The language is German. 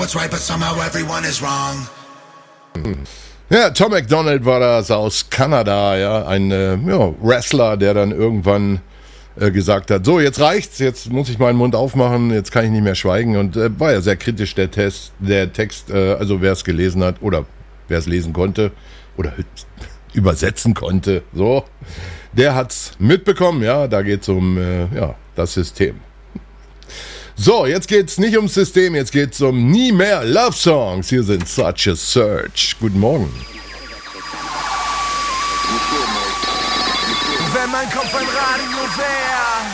What's right, but somehow everyone is wrong. Ja, Tom MacDonald war das aus Kanada, ja, ein Wrestler, der dann irgendwann gesagt hat, so, jetzt reicht's, jetzt muss ich meinen Mund aufmachen, jetzt kann ich nicht mehr schweigen, und war ja sehr kritisch, der Text, also wer es gelesen hat oder wer es lesen konnte oder übersetzen konnte, so, der hat's mitbekommen, ja, da geht's um das System. So, jetzt geht's nicht ums System, jetzt geht's um nie mehr Love Songs. Hier sind Such a Search. Guten Morgen. Wenn mein Kopf ein Radio wäre.